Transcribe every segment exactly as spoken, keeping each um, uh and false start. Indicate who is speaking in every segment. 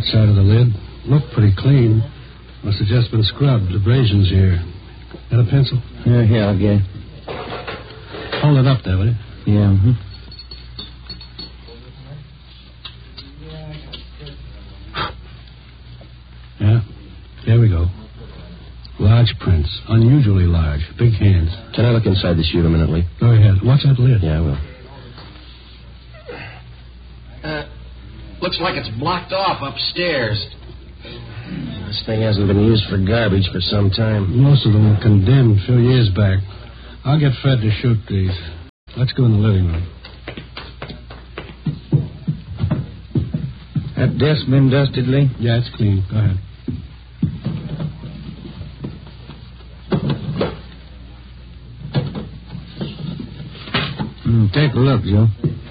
Speaker 1: outside of the lid. Looked pretty clean. Must have just been scrubbed. Abrasions here. Got a pencil?
Speaker 2: Yeah, here, I'll get it.
Speaker 1: Hold it up there, will you?
Speaker 2: Yeah, mm-hmm.
Speaker 1: Yeah, there we go. Large prints. Unusually large. Big hands.
Speaker 3: Can I look inside the chute a minute, Lee?
Speaker 1: Go ahead. Watch that lid.
Speaker 3: Yeah, I will.
Speaker 4: Uh, looks like it's blocked off upstairs.
Speaker 3: This thing hasn't been used for garbage for some time.
Speaker 1: Most of them were condemned a few years back. I'll get Fred to shoot these. Let's go in the living room.
Speaker 2: That desk been dusted, Lee?
Speaker 1: Yeah, it's clean. Go ahead.
Speaker 2: Mm, take a look, Joe.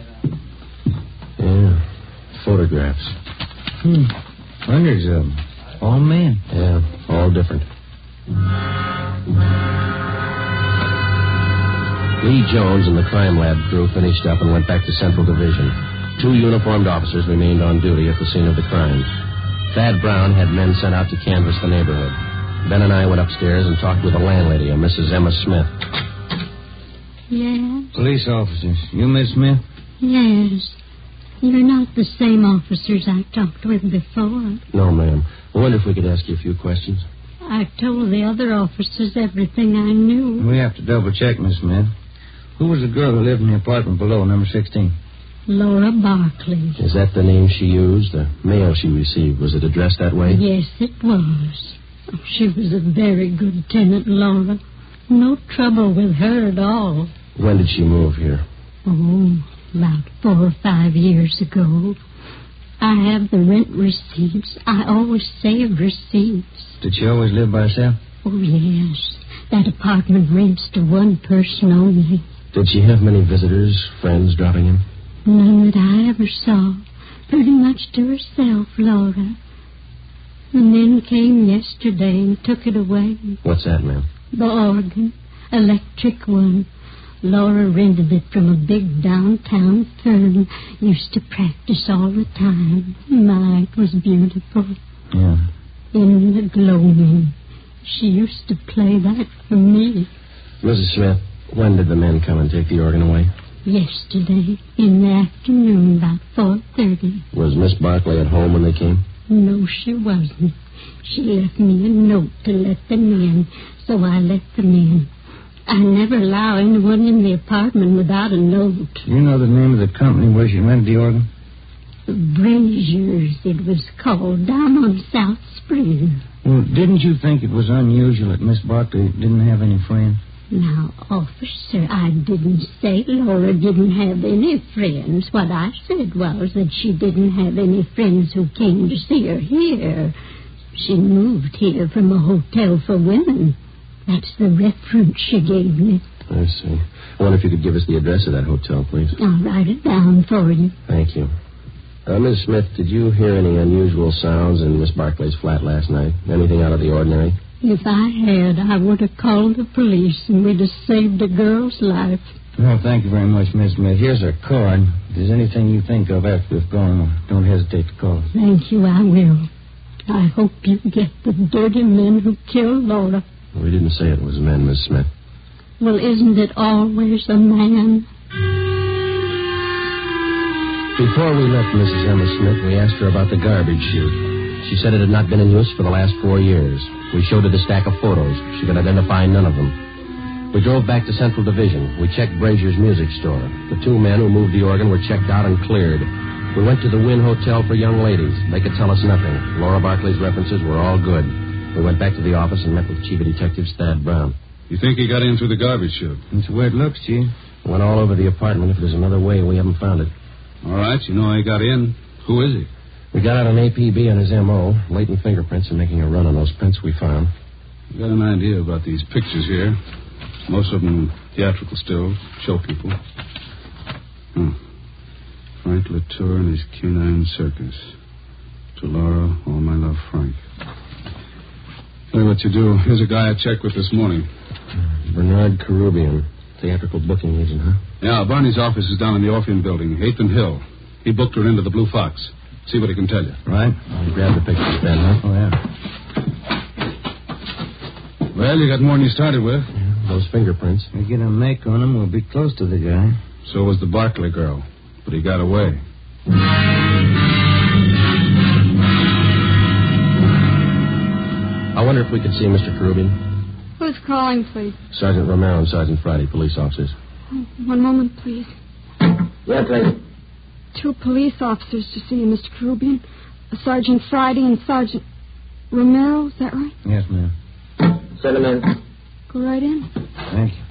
Speaker 3: Yeah, photographs.
Speaker 2: Hmm, hundreds of them. All men.
Speaker 3: Yeah, all different. Lee Jones and the crime lab crew finished up and went back to Central Division. Two uniformed officers remained on duty at the scene of the crime. Thad Brown had men sent out to canvass the neighborhood. Ben and I went upstairs and talked with the landlady, a Missus Emma Smith.
Speaker 5: Yes?
Speaker 2: Police officers. You Miss Smith?
Speaker 5: Yes. You're not the same officers I talked with before.
Speaker 3: No, ma'am. I wonder if we could ask you a few questions.
Speaker 5: I told the other officers everything I knew.
Speaker 2: We have to double-check, Miss Smith. Who was the girl who lived in the apartment below, number sixteen?
Speaker 5: Laura Barkley.
Speaker 3: Is that the name she used? The mail she received, was it addressed that way?
Speaker 5: Yes, it was. Oh, she was a very good tenant, Laura. No trouble with her at all.
Speaker 3: When did she move here?
Speaker 5: Oh, about four or five years ago. I have the rent receipts. I always save receipts.
Speaker 2: Did she always live by herself?
Speaker 5: Oh, yes. That apartment rents to one person only.
Speaker 3: Did she have many visitors, friends dropping in?
Speaker 5: None that I ever saw. Pretty much to herself, Laura. The men came yesterday and took it away.
Speaker 3: What's that, ma'am?
Speaker 5: The organ. Electric one. Laura rented it from a big downtown firm. Used to practice all the time. My, it was beautiful.
Speaker 2: Yeah.
Speaker 5: In the gloaming. She used to play that for me.
Speaker 3: Missus Smith, when did the men come and take the organ away?
Speaker 5: Yesterday, in the afternoon, about four thirty.
Speaker 3: Was Miss Barkley at home when they came?
Speaker 5: No, she wasn't. She left me a note to let them in, so I let them in. I never allow anyone in the apartment without a note.
Speaker 2: You know the name of the company where she rented the organ?
Speaker 5: Brazier's, it was called, down on South Spring.
Speaker 2: Well, didn't you think it was unusual that Miss Barkley didn't have any friends?
Speaker 5: Now, officer, I didn't say Laura didn't have any friends. What I said was that she didn't have any friends who came to see her here. She moved here from a hotel for women. That's the reference she gave me.
Speaker 3: I see. I wonder if you could give us the address of that hotel, please.
Speaker 5: I'll write it down for you.
Speaker 3: Thank you. Uh, Miss Smith, did you hear any unusual sounds in Miss Barkley's flat last night? Anything out of the ordinary?
Speaker 5: If I had, I would have called the police and we'd have saved a girl's life.
Speaker 2: Well, thank you very much, Miss Smith. Here's her card. If there's anything you think of after we've gone, don't hesitate to call us.
Speaker 5: Thank you, I will. I hope you get the dirty men who killed Laura.
Speaker 3: We didn't say it was men, Miss Smith.
Speaker 5: Well, isn't it always a man?
Speaker 3: Before we left Missus Emma Smith, we asked her about the garbage chute. She said it had not been in use for the last four years. We showed her the stack of photos. She could identify none of them. We drove back to Central Division. We checked Brazier's music store. The two men who moved the organ were checked out and cleared. We went to the Wynn Hotel for young ladies. They could tell us nothing. Laura Barkley's references were all good. We went back to the office and met with Chief of Detectives Thad Brown.
Speaker 1: You think he got in through the garbage chute?
Speaker 2: That's the way it looks, Chief.
Speaker 3: Went all over the apartment. If there's another way, we haven't found it.
Speaker 1: All right, you know how he got in. Who is he?
Speaker 3: We got out an A P B on his M O, latent fingerprints, and making a run on those prints we found.
Speaker 1: You got an idea about these pictures here. Most of them theatrical stills, show people. Hmm. Frank Latour and his canine circus. To Laura, all my love, Frank. Tell you what you do. Here's a guy I checked with this morning.
Speaker 3: Bernard Carubian, theatrical booking agent, huh?
Speaker 1: Yeah, Barney's office is down in the Orpheum building, eighth and Hill. He booked her into the Blue Fox. See what he can tell you.
Speaker 2: Right.
Speaker 3: You grabbed the pictures, Ben, huh?
Speaker 2: Oh, yeah.
Speaker 1: Well, you got more than you started with.
Speaker 3: Yeah, those fingerprints.
Speaker 2: We get a make on him, we'll be close to the guy.
Speaker 1: So was the Barkley girl. But he got away.
Speaker 3: I wonder if we could see Mister Karubian.
Speaker 6: Who's calling, please?
Speaker 3: Sergeant Romero and Sergeant Friday, police officers.
Speaker 6: Oh, one moment, please.
Speaker 2: Yes, please.
Speaker 6: Two police officers to see you, Mister Karubian. Sergeant Friday and Sergeant Romero, is that right?
Speaker 2: Yes, ma'am.
Speaker 7: Send him in.
Speaker 6: Go right in.
Speaker 2: Thank you.